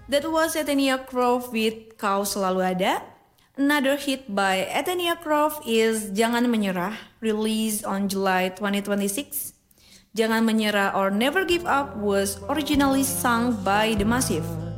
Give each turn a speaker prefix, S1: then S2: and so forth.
S1: That was Ethnia Croft with Kau Selalu Ada. Another hit by Ethnia Croft is Jangan Menyerah, released on July 2026. Jangan Menyerah or Never Give Up was originally sung by The Massive.